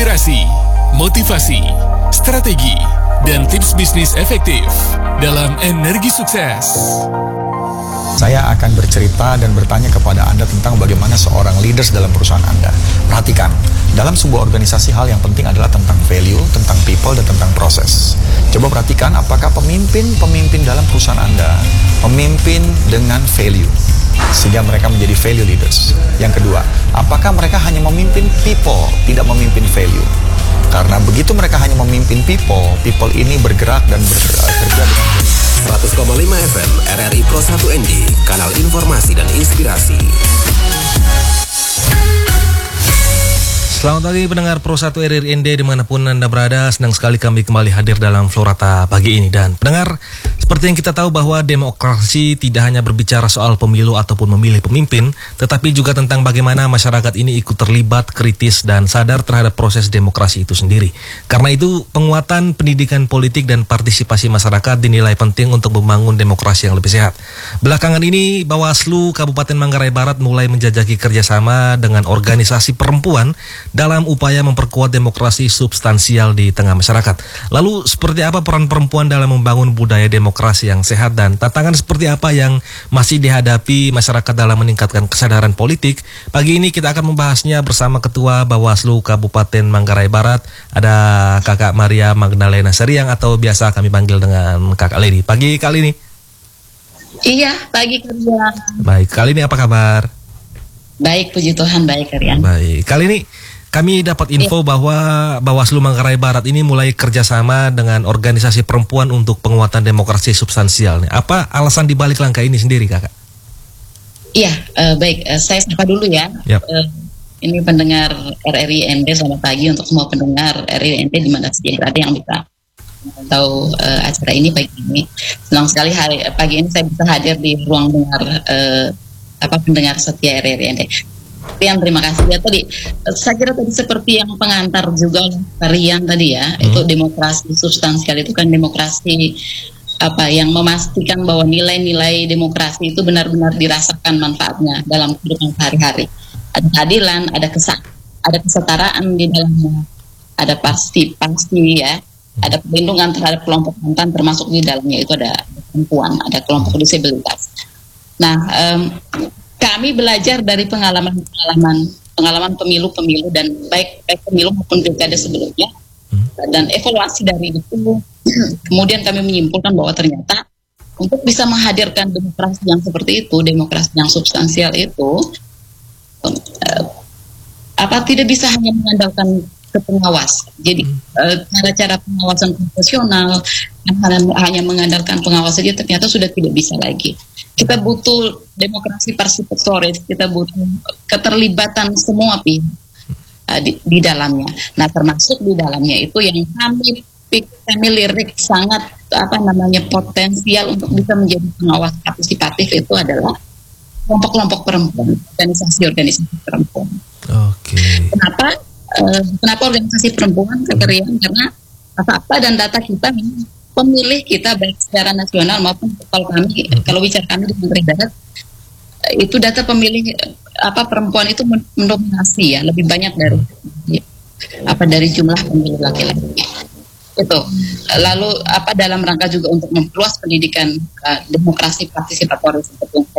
inspirasi, motivasi, strategi, dan tips bisnis efektif dalam Energi Sukses. Saya akan bercerita dan bertanya kepada Anda tentang bagaimana seorang leaders dalam perusahaan Anda. Perhatikan, dalam sebuah organisasi hal yang penting adalah tentang value, tentang people, dan tentang proses. Coba perhatikan apakah pemimpin dalam perusahaan Anda memimpin dengan value, sehingga mereka menjadi value leaders. Yang kedua, apakah mereka hanya memimpin people, tidak memimpin value? Karena begitu mereka hanya memimpin people ini bergerak dan bekerja dengan 100,5 FM RRI Pro 1 ND, kanal informasi dan inspirasi. Selamat pagi pendengar Pro 1 RRI ND dimanapun Anda berada. Senang sekali kami kembali hadir dalam Florata pagi ini. Dan pendengar, seperti yang kita tahu bahwa demokrasi tidak hanya berbicara soal pemilu ataupun memilih pemimpin, tetapi juga tentang bagaimana masyarakat ini ikut terlibat, kritis, dan sadar terhadap proses demokrasi itu sendiri. Karena itu, penguatan pendidikan politik dan partisipasi masyarakat dinilai penting untuk membangun demokrasi yang lebih sehat. Belakangan ini, Bawaslu Kabupaten Manggarai Barat mulai menjajaki kerjasama dengan organisasi perempuan dalam upaya memperkuat demokrasi substansial di tengah masyarakat. Lalu, seperti apa peran perempuan dalam membangun budaya demokrasi yang sehat dan tantangan seperti apa yang masih dihadapi masyarakat dalam meningkatkan kesadaran politik? Pagi ini kita akan membahasnya bersama Ketua Bawaslu Kabupaten Manggarai Barat, ada Kakak Maria Magdalena Seriang atau biasa kami panggil dengan Kakak Leni. Pagi kali ini. Iya, pagi Karian. Baik, kali ini apa kabar? Baik, puji Tuhan, baik Karian. Baik, kali ini kami dapat info bahwa Bawaslu Manggarai Barat ini mulai kerjasama dengan organisasi perempuan untuk penguatan demokrasi substansial. Apa alasan dibalik langkah ini sendiri, Kakak? Iya, baik. Saya sapa dulu ya. Yep. Ini pendengar RRI ND, selamat pagi untuk semua pendengar RRI ND di mana saja berada yang bisa tahu acara ini pagi ini. Senang sekali pagi ini saya bisa hadir di ruang dengar pendengar setia RRI ND. Terima kasih ya tadi. Saya kira tadi seperti yang pengantar juga Rian tadi ya, itu demokrasi substansial itu kan demokrasi yang memastikan bahwa nilai-nilai demokrasi itu benar-benar dirasakan manfaatnya dalam kehidupan sehari-hari. Ada keadilan, ada kesetaraan di dalamnya, ada pasti ya, ada perlindungan terhadap kelompok rentan termasuk di dalamnya itu ada perempuan, ada kelompok disabilitas. Nah, kami belajar dari pengalaman pemilu dan baik pemilu maupun pilkada sebelumnya, dan evaluasi dari itu, kemudian kami menyimpulkan bahwa ternyata untuk bisa menghadirkan demokrasi yang seperti itu, demokrasi yang substansial itu, tidak bisa hanya mengandalkan ke pengawas. Jadi cara-cara pengawasan profesional yang hanya mengandalkan pengawas saja ternyata sudah tidak bisa lagi. Kita butuh demokrasi partisipatoris, kita butuh keterlibatan semua pihak di dalamnya. Nah, termasuk di dalamnya itu yang kami lirik sangat potensial untuk bisa menjadi pengawas partisipatif itu adalah kelompok-kelompok perempuan, organisasi perempuan. Oke. Kenapa organisasi perempuan? Karena fakta dan data kita pemilih kita baik secara nasional maupun kalau bicara kami di Menteri Darat itu data pemilih perempuan itu mendominasi ya, lebih banyak dari jumlah pemilih laki-laki itu. Lalu dalam rangka juga untuk memperluas pendidikan demokrasi partisipatoris seperti yang